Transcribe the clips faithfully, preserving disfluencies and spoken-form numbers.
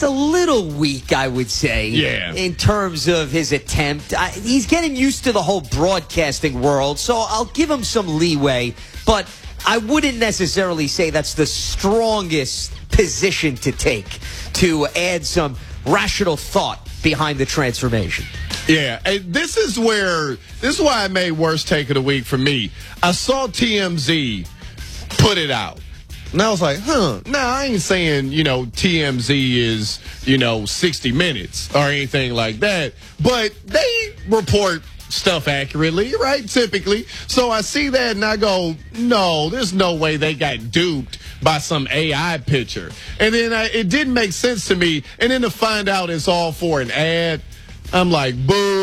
it's a little weak, I would say, yeah. in terms of his attempt. I, he's getting used to the whole broadcasting world, so I'll give him some leeway, but I wouldn't necessarily say that's the strongest position to take to add some rational thought behind the transformation. Yeah, and this is where, this is why I made worst take of the week for me. I saw T M Z put it out. And I was like, huh, no, nah, I ain't saying, you know, T M Z is, you know, sixty minutes or anything like that. But they report stuff accurately, right, typically. So I see that and I go, no, there's no way they got duped by some A I picture. And then I, it didn't make sense to me. And then to find out it's all for an ad, I'm like,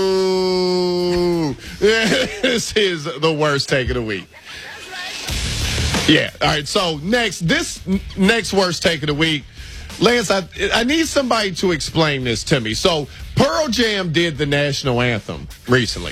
boo. This is the worst take of the week. Yeah. All right. So next, this next worst take of the week, Lance, I, I need somebody to explain this to me. So Pearl Jam did the national anthem recently.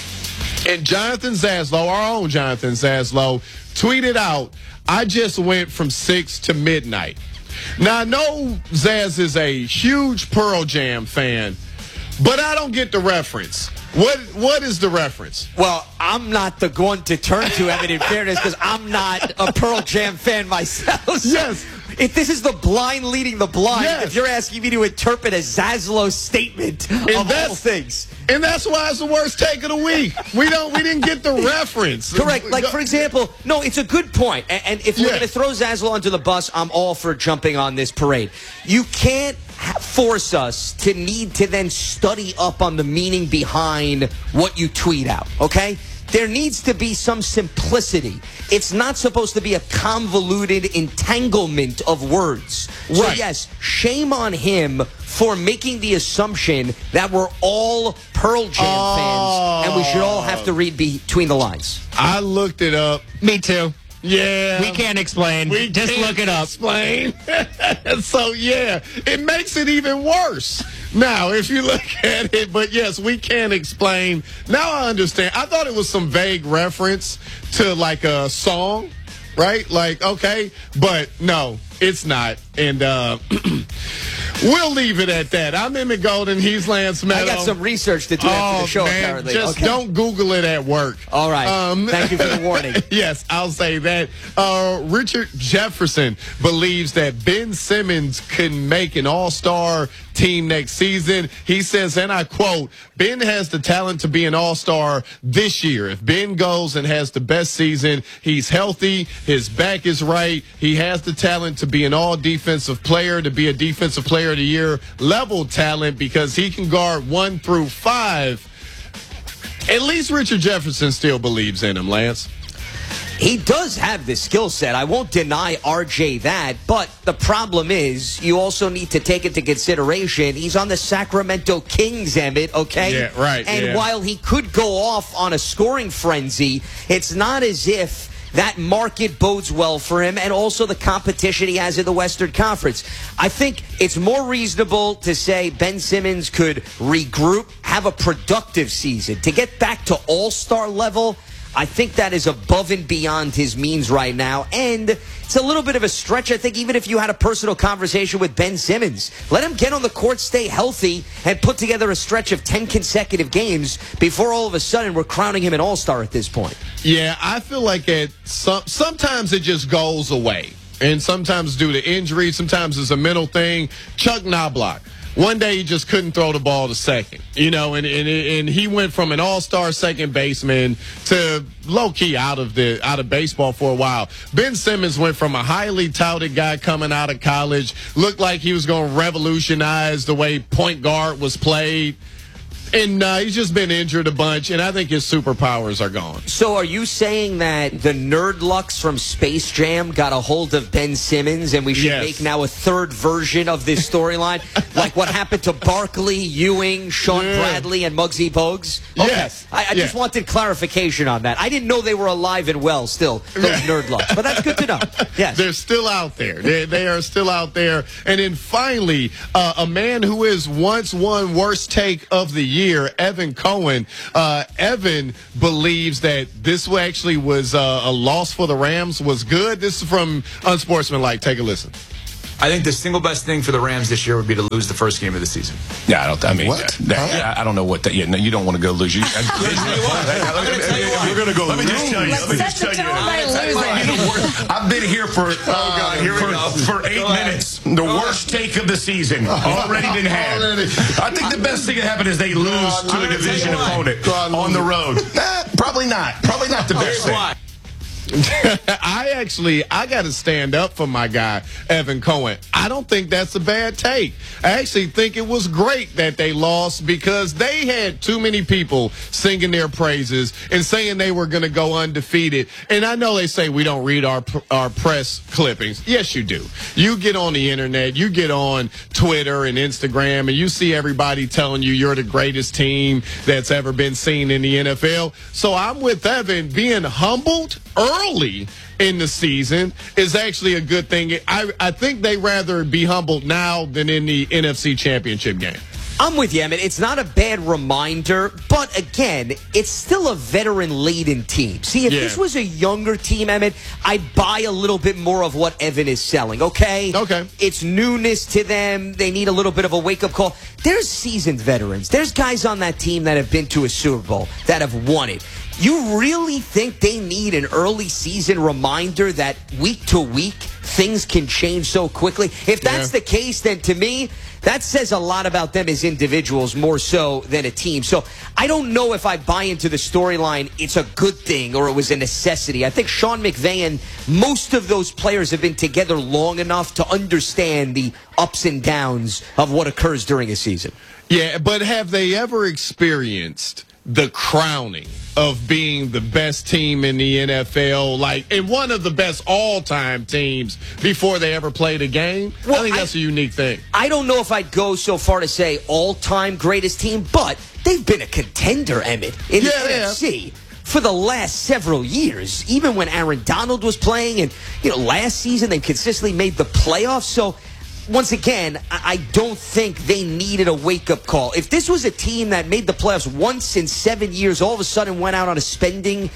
And Jonathan Zaslow, our own Jonathan Zaslow, tweeted out, I just went from six to midnight. Now, I know Zaz is a huge Pearl Jam fan, but I don't get the reference. What What is the reference? Well, I'm not the one to turn to, Evan, in fairness, because I'm not a Pearl Jam fan myself. So yes. If this is the blind leading the blind, yes. if you're asking me to interpret a Zaslow statement and of all things. And that's why it's the worst take of the week. We don't. We didn't get the reference. Correct. Like, for example, no, it's a good point. And, and if we're yeah. going to throw Zaslow under the bus, I'm all for jumping on this parade. You can't force us to need to then study up on the meaning behind what you tweet out, okay? There needs to be some simplicity. It's not supposed to be a convoluted entanglement of words. So, right. yes, shame on him for making the assumption that we're all Pearl Jam oh. fans and we should all have to read between the lines. I looked it up. Me too. Yeah. We can't explain. We Just can't look it up. Explain. So, yeah, it makes it even worse. Now, if you look at it, but yes, we can't explain. Now I understand. I thought it was some vague reference to like a song, right? Like, okay, but no, it's not. And uh, we'll leave it at that. I'm Emmett Golden. He's Lance Meadow. I got some research to do after oh, the show, man, apparently. Just okay. don't Google it at work. All right. Um, Thank you for the warning. Yes, I'll say that. Uh, Richard Jefferson believes that Ben Simmons can make an all-star team next season. He says, and I quote, Ben has the talent to be an all-star this year. If Ben goes and has the best season, he's healthy, his back is right, he has the talent to be an all-defensive player, to be a defensive player of the year level talent because he can guard one through five. At least Richard Jefferson still believes in him, Lance. He does have the skill set. I won't deny R J that, but the problem is you also need to take into consideration he's on the Sacramento Kings, Emmett, okay? Yeah, right. And yeah. while he could go off on a scoring frenzy, it's not as if that market bodes well for him, and also the competition he has in the Western Conference. I think it's more reasonable to say Ben Simmons could regroup, have a productive season. To get back to all-star level, I think that is above and beyond his means right now. And it's a little bit of a stretch, I think, even if you had a personal conversation with Ben Simmons. Let him get on the court, stay healthy, and put together a stretch of ten consecutive games before all of a sudden we're crowning him an all-star at this point. Yeah, I feel like it. Some, sometimes it just goes away. And sometimes due to injury, sometimes it's a mental thing. Chuck Knobloch. One day he just couldn't throw the ball to second, you know, and and, and he went from an all-star second baseman to low-key out of the out of baseball for a while. Ben Simmons went from a highly touted guy coming out of college, looked like he was going to revolutionize the way point guard was played. And uh, he's just been injured a bunch, and I think his superpowers are gone. So are you saying that the nerd lucks from Space Jam got a hold of Ben Simmons, and we should yes. make now a third version of this storyline? Like what happened to Barkley, Ewing, Sean yeah. Bradley, and Muggsy Bogues? Okay. Yes. I, I yes. just wanted clarification on that. I didn't know they were alive and well still, those nerd lucks. But that's good to know. Yes. They're still out there. They, they are still out there. And then finally, uh, a man who is once won worst take of the year, Year, Evan Cohen. Uh, Evan believes that this actually was uh, a loss for the Rams was good. This is from Unsportsmanlike. Take a listen. I think the single best thing for the Rams this year would be to lose the first game of the season. Yeah, I don't. I mean, what? That, yeah, I don't know what that. Yeah, no, you don't want to go lose. You, I, I'm going to tell you why. We're going to go. Let me just tell you. Let's Let me set just the tell you. tone by losing. I've been here for oh God, here we for, go. for eight minutes. The worst take of the season already been had. I think the best thing that happened is they lose to a division opponent on the road. Nah, probably not. Probably not the best thing. Why? I actually, I got to stand up for my guy, Evan Cohen. I don't think that's a bad take. I actually think it was great that they lost because they had too many people singing their praises and saying they were going to go undefeated. And I know they say we don't read our our press clippings. Yes, you do. You get on the internet, you get on Twitter and Instagram, and you see everybody telling you you're the greatest team that's ever been seen in the N F L. So I'm with Evan. Being humbled early in the season is actually a good thing. I, I think they rather be humbled now than in the N F C Championship game. I'm with you, Emmett. It's not a bad reminder, but again, it's still a veteran-laden team. See, if yeah. this was a younger team, Emmett, I'd buy a little bit more of what Evan is selling, okay? Okay. It's newness to them. They need a little bit of a wake-up call. There's seasoned veterans. There's guys on that team that have been to a Super Bowl, that have won it. You really think they need an early season reminder that week to week things can change so quickly? If that's yeah. the case, then to me, that says a lot about them as individuals more so than a team. So I don't know if I buy into the storyline it's a good thing or it was a necessity. I think Sean McVay and most of those players have been together long enough to understand the ups and downs of what occurs during a season. Yeah, but have they ever experienced the crowning of being the best team in the N F L, like, and one of the best all-time teams before they ever played a game? Well, I think that's I, a unique thing. I don't know if I'd go so far to say all-time greatest team, but they've been a contender, Emmett, in yeah, the yeah. N F C for the last several years. Even when Aaron Donald was playing, and you know, last season they consistently made the playoffs. So once again, I don't think they needed a wake-up call. If this was a team that made the playoffs once in seven years, all of a sudden went out on a spending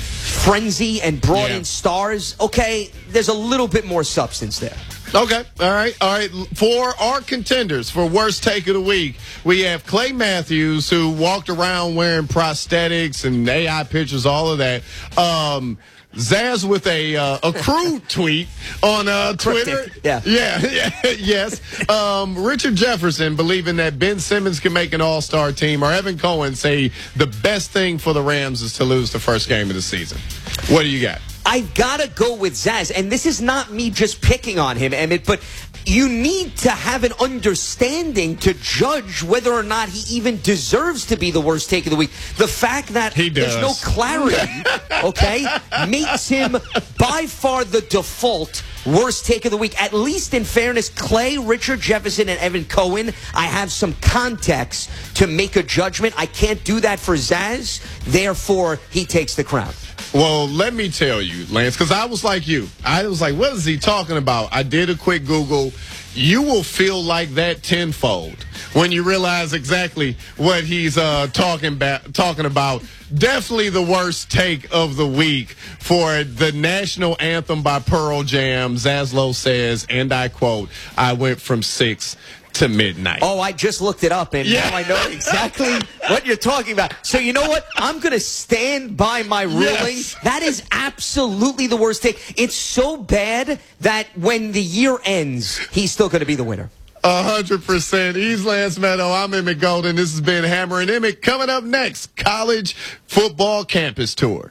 frenzy and brought yeah. in stars, okay, there's a little bit more substance there. Okay, all right, all right. For our contenders for worst take of the week, we have Clay Matthews, who walked around wearing prosthetics and A I pictures, all of that. Um... Zaz with a uh, a crude tweet on uh, Twitter. Yeah. yeah, yeah, yes. Um, Richard Jefferson believing that Ben Simmons can make an all-star team, or Evan Cohen say the best thing for the Rams is to lose the first game of the season. What do you got? I gotta go with Zaz, and this is not me just picking on him, Emmett, but you need to have an understanding to judge whether or not he even deserves to be the worst take of the week. The fact that he there's no clarity, okay, makes him by far the default worst take of the week. At least in fairness, Clay, Richard Jefferson, and Evan Cohen, I have some context to make a judgment. I can't do that for Zaz, therefore he takes the crown. Well, let me tell you, Lance, because I was like you. I was like, what is he talking about? I did a quick Google. You will feel like that tenfold when you realize exactly what he's uh, talking about. Talking about definitely the worst take of the week for the national anthem by Pearl Jam. Zaslow says, and I quote, "I went from six to midnight." Oh, I just looked it up, and yeah. now I know exactly what you're talking about. So you know what? I'm going to stand by my ruling. Yes. That is absolutely the worst take. It's so bad that when the year ends, he's still going to be the winner. A hundred percent. He's Lance Meadow. I'm Emmett Golden. This has been Hammer and Emmett. Coming up next, college football campus tour.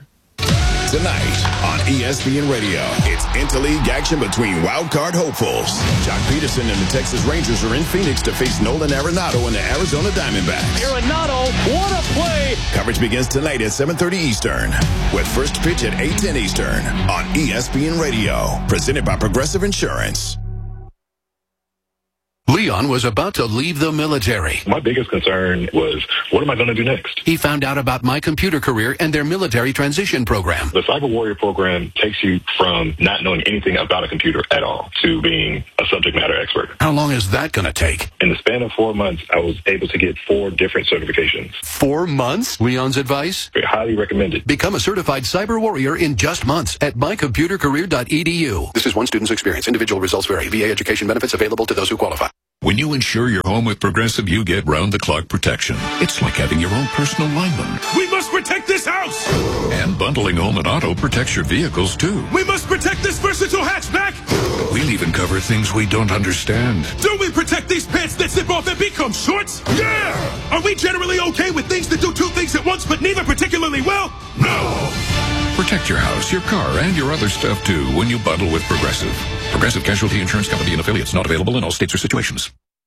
Tonight on E S P N Radio, it's interleague action between wildcard hopefuls. Jock Peterson and the Texas Rangers are in Phoenix to face Nolan Arenado and the Arizona Diamondbacks. Arenado, what a play! Coverage begins tonight at seven thirty Eastern, with first pitch at eight ten Eastern on E S P N Radio. Presented by Progressive Insurance. Leon was about to leave the military. My biggest concern was, what am I going to do next? He found out about My Computer Career and their military transition program. The Cyber Warrior program takes you from not knowing anything about a computer at all to being a subject matter expert. How long is that going to take? In the span of four months, I was able to get four different certifications. Four months? Leon's advice? Very highly recommended. Become a certified cyber warrior in just months at my computer career dot e d u. This is one student's experience. Individual results vary. V A education benefits available to those who qualify. When you insure your home with Progressive, you get round-the-clock protection. It's like having your own personal lineman. We must protect this house! And bundling home and auto protects your vehicles, too. We must protect this versatile hatchback! We'll even cover things we don't understand. Do we protect these pants that zip off and become shorts? Yeah! Are we generally okay with things that do two things at once, but neither particularly well? No! Protect your house, your car, and your other stuff, too, when you bundle with Progressive. Progressive Casualty Insurance Company and affiliates, not available in all states or situations.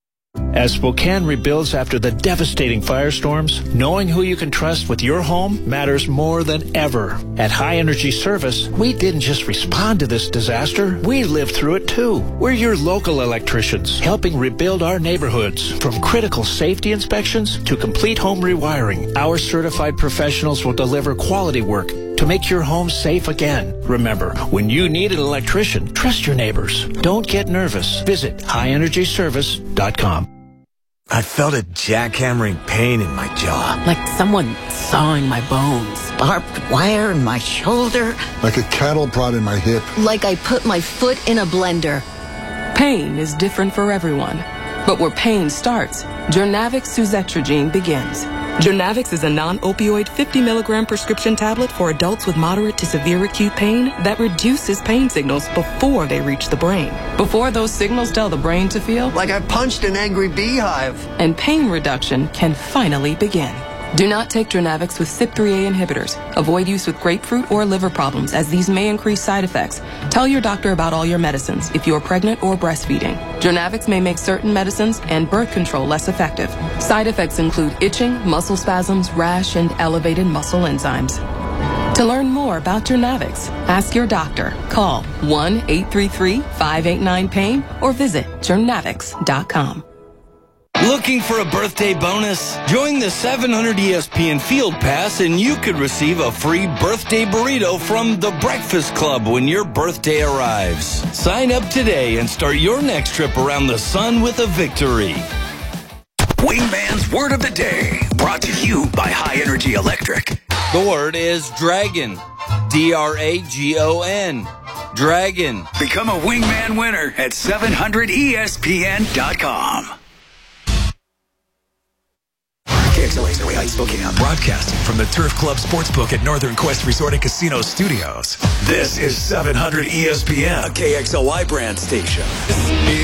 As Spokane rebuilds after the devastating firestorms, knowing who you can trust with your home matters more than ever. At High Energy Service, we didn't just respond to this disaster, we lived through it too. We're your local electricians, helping rebuild our neighborhoods. From critical safety inspections to complete home rewiring, our certified professionals will deliver quality work to make your home safe again. Remember, when you need an electrician, trust your neighbors. Don't get nervous. Visit high energy service dot com. I felt a jackhammering pain in my jaw. Like someone sawing my bones. Barbed wire in my shoulder. Like a cattle prod in my hip. Like I put my foot in a blender. Pain is different for everyone. But where pain starts, Jurnavix suzetrigine begins. Jurnavix is a non-opioid fifty milligram prescription tablet for adults with moderate to severe acute pain that reduces pain signals before they reach the brain. Before those signals tell the brain to feel like I punched an angry beehive. And pain reduction can finally begin. Do not take Jurnavix with C Y P three A inhibitors. Avoid use with grapefruit or liver problems, as these may increase side effects. Tell your doctor about all your medicines if you are pregnant or breastfeeding. Jurnavix may make certain medicines and birth control less effective. Side effects include itching, muscle spasms, rash, and elevated muscle enzymes. To learn more about Jurnavix, ask your doctor. Call one eight three three, five eight nine, pain or visit jurnavix dot com. Looking for a birthday bonus? Join the seven hundred E S P N Field Pass and you could receive a free birthday burrito from The Breakfast Club when your birthday arrives. Sign up today and start your next trip around the sun with a victory. Wingman's Word of the Day, brought to you by High Energy Electric. The word is dragon. D R A G O N. Dragon. Become a Wingman winner at seven hundred E S P N dot com. K X L A's No Way Spokane, broadcasting from the Turf Club Sportsbook at Northern Quest Resort and Casino Studios. This is seven hundred E S P N, a K X L Y brand station.